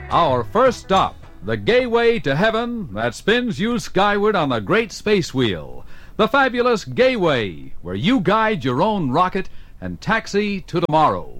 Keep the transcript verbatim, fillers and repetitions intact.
Our first stop, the Gayway to Heaven that spins you skyward on the great space wheel. The fabulous Gayway, where you guide your own rocket and taxi to tomorrow.